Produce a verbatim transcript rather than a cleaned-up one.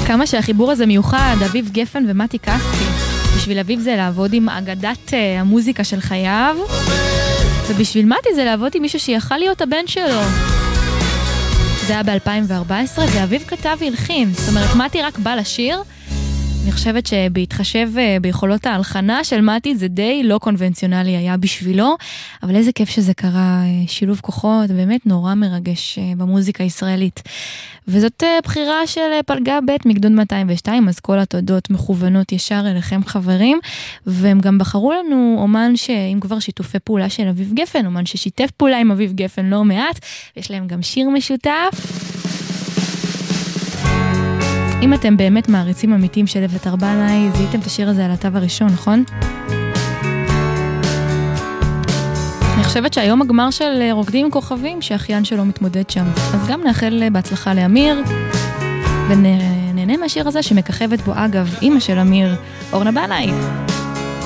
כמה שהחיבור הזה מיוחד, אביב גפן ומתי כספי. בשביל אביב זה לעבוד עם אגדת המוזיקה של חייו, ובשביל מתי זה לעבוד עם מישהו שיכל להיות הבן שלו. זה היה ב-אלפיים וארבע עשרה, ואביב כתב והלחין. זאת אומרת, מתי רק בא לשיר. אני חושבת שבהתחשב ביכולות ההלחנה של מתי, זה די לא קונבנציונלי היה בשבילו, אבל איזה כיף שזה קרה, שילוב כוחות, באמת נורא מרגש במוזיקה הישראלית. וזאת בחירה של פלגה ב' מגדוד מאתיים ושתיים, אז כל התודות מכוונות ישר אליכם חברים, והם גם בחרו לנו אומן שאם כבר שיתופי פעולה של אביב גפן, אומן ששיתף פעולה עם אביב גפן לא מעט, יש להם גם שיר משותף. אם אתם באמת מעריצים אמיתיים של אביתר בנאי, זיהיתם את השיר הזה על התו הראשון, נכון? אני חושבת שהיום הגמר של רוקדים עם כוכבים, שהאחיין שלו מתמודד שם. אז גם נאחל בהצלחה לאמיר, ונהנה מהשיר הזה שמככבת בו אגב, אמא של אמיר, אורנה בנאי.